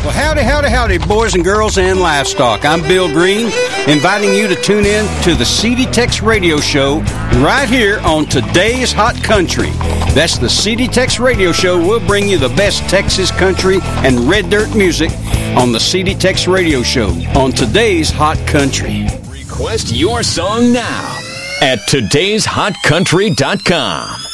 Well, howdy, howdy, howdy, boys and girls and livestock. I'm Bill Green, inviting you to tune in to the CD Tex Radio Show right here on Today's Hot Country. That's the CD Tex Radio Show. We'll bring you the best Texas country and red dirt music on the CD Tex Radio Show on Today's Hot Country. Request your song now at today'shotcountry.com.